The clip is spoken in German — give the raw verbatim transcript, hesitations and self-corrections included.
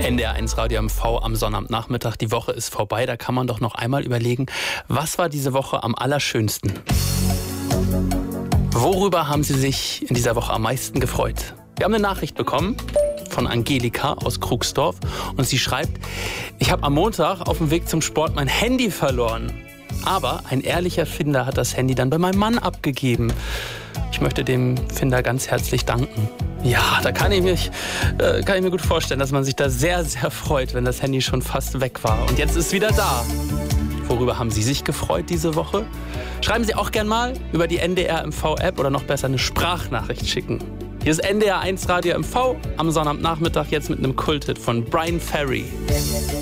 N D R eins Radio M V am Sonnabendnachmittag. Die Woche ist vorbei, da kann man doch noch einmal überlegen, was war diese Woche am allerschönsten? Worüber haben Sie sich in dieser Woche am meisten gefreut? Wir haben eine Nachricht bekommen von Angelika aus Krugsdorf und sie schreibt: Ich habe am Montag auf dem Weg zum Sport mein Handy verloren. Aber ein ehrlicher Finder hat das Handy dann bei meinem Mann abgegeben. Ich möchte dem Finder ganz herzlich danken. Ja, da kann ich, mich, äh, kann ich mir gut vorstellen, dass man sich da sehr, sehr freut, wenn das Handy schon fast weg war. Und jetzt ist es wieder da. Worüber haben Sie sich gefreut diese Woche? Schreiben Sie auch gern mal über die N D R M V-App oder noch besser eine Sprachnachricht schicken. Hier ist N D R eins Radio M V am Sonnabendnachmittag jetzt mit einem Kulthit von Bryan Ferry.